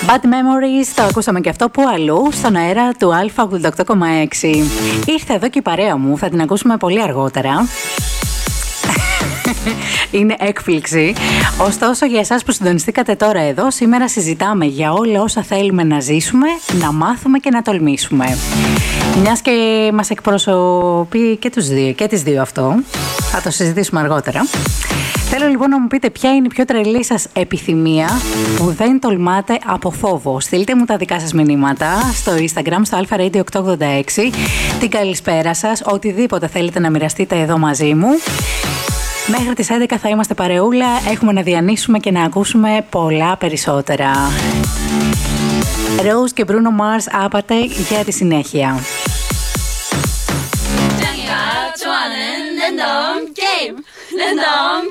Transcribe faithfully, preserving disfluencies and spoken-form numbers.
Bad Memories, το ακούσαμε και αυτό που αλλού, στον αέρα του Αλφα ογδόντα οκτώ κόμμα έξι. Ήρθε εδώ και η παρέα μου, θα την ακούσουμε πολύ αργότερα. Είναι έκπληξη. Ωστόσο, για εσάς που συντονιστήκατε τώρα εδώ, σήμερα συζητάμε για όλα όσα θέλουμε να ζήσουμε, να μάθουμε και να τολμήσουμε. Μιας και μας εκπροσωπεί και τους δύο, και τις δύο αυτό, θα το συζητήσουμε αργότερα. Θέλω λοιπόν να μου πείτε ποια είναι η πιο τρελή σας επιθυμία που δεν τολμάτε από φόβο. Στείλτε μου τα δικά σας μηνύματα στο Instagram, στο αλφα ρέιντιο οκτακόσια ογδόντα έξι, την καλησπέρα σας, οτιδήποτε θέλετε να μοιραστείτε εδώ μαζί μου. Μέχρι τις έντεκα θα είμαστε παρεούλα, έχουμε να διανύσουμε και να ακούσουμε πολλά περισσότερα. Rose και Bruno Mars, άπατε για τη συνέχεια. 좋아하는 랜덤 게임 랜덤